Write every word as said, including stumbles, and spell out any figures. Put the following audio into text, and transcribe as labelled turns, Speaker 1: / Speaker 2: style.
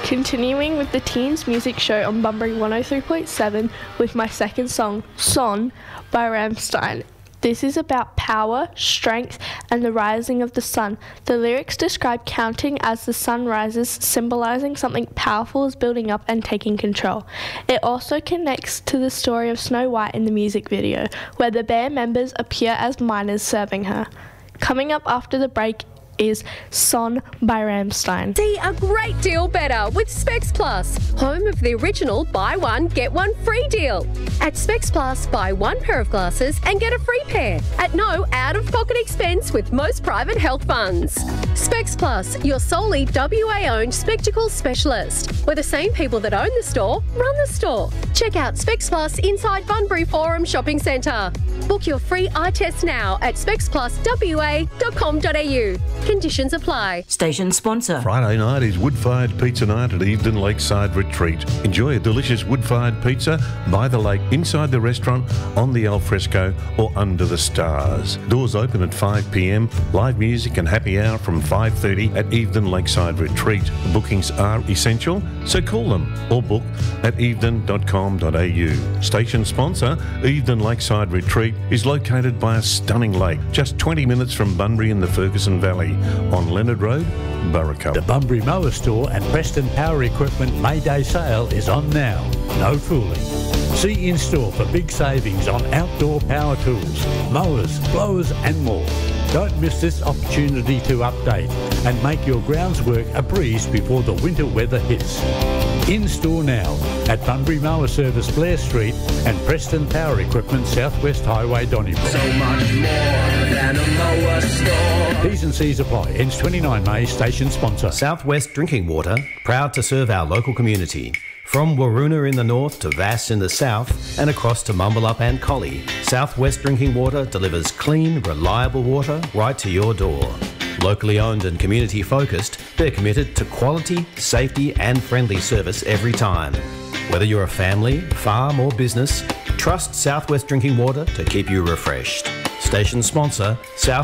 Speaker 1: Continuing with the Teens Music Show on Bunbury one oh three point seven with my second song, Son, by Rammstein. This is about power, strength, and the rising of the sun. The lyrics describe counting as the sun rises, symbolizing something powerful is building up and taking control. It also connects to the story of Snow White in the music video, where the band members appear as miners serving her. Coming up after the break is Son by Rammstein.
Speaker 2: See a great deal better with Specs Plus, home of the original buy one, get one free deal. At Specs Plus, buy one pair of glasses and get a free pair at no out-of-pocket expense with most private health funds. Specs Plus, your solely W A-owned spectacles specialist, where the same people that own the store run the store. Check out Specs Plus inside Bunbury Forum Shopping Centre. Book your free eye test now at specs plus w a dot com dot a u. Conditions apply.
Speaker 3: Station sponsor.
Speaker 4: Friday night is wood-fired pizza night at Evedon Lakeside Retreat. Enjoy a delicious wood-fired pizza by the lake, inside the restaurant, on the alfresco or under the stars. Doors open at five p m. Live music and happy hour from five thirty at Evedon Lakeside Retreat. Bookings are essential, so call them or book at evedon dot com dot a u. Station sponsor, Evedon Lakeside Retreat, is located by a stunning lake, just twenty minutes from Bunbury in the Ferguson Valley, on Leonard Road, Burracup.
Speaker 5: The Bunbury Mower Store and Preston Power Equipment May Day sale is on now. No fooling. See in store for big savings on outdoor power tools, mowers, blowers and more. Don't miss this opportunity to update and make your grounds work a breeze before the winter weather hits. In store now at Bunbury Mower Service Blair Street and Preston Power Equipment Southwest Highway Donnybrook.
Speaker 6: So much more than a mower store.
Speaker 5: T's and C's apply. Ends twenty-nine May. Station sponsor.
Speaker 7: Southwest Drinking Water, proud to serve our local community. From Waroona in the north to Vass in the south and across to Mumbalup and Collie, Southwest Drinking Water delivers clean, reliable water right to your door. Locally owned and community focused, they're committed to quality, safety and friendly service every time. Whether you're a family, farm or business, trust Southwest Drinking Water to keep you refreshed. Station sponsor, South